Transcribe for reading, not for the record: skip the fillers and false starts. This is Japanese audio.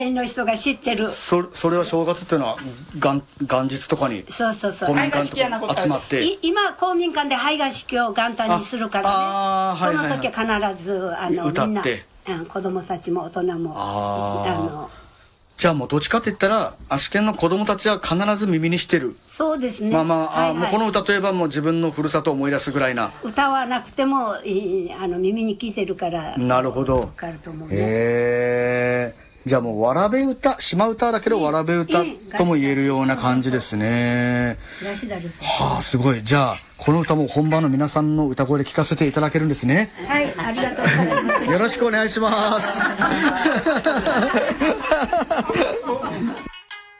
の人が知ってる。 それは正月っていうのは元日とかにそうそうそう。 公民館とか集まって、 今公民館で拝賀式を元旦にするからね。その時は必ず歌って、 みんな、子供たちも大人もじゃあもうどっちかって言ったら足利の子供たちは必ず耳にしてる。 そうですね。 もうこの歌といえばもう自分のふるさとを思い出すぐらいな。 歌わなくても耳に聞いてるから。 なるほど。 分かると思うね。 じゃあもうわらべ歌、島歌だけどわらべ歌とも言えるような感じですね。はあ、すごい。じゃあこの歌も本場の皆さんの歌声で聞かせていただけるんですね。 はい、ありがとうございます。 よろしくお願いします。